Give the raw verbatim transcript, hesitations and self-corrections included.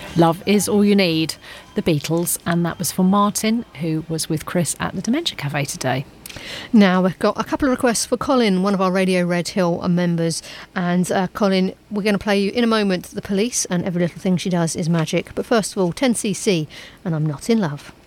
Love Is All You Need, The Beatles, and that was for Martin, who was with Chris at the Dementia Cafe today. Now, we've got a couple of requests for Colin, one of our Radio Red Hill members. And uh, Colin, we're going to play you in a moment The Police and Every Little Thing She Does Is Magic. But first of all, ten C C and I'm Not in Love.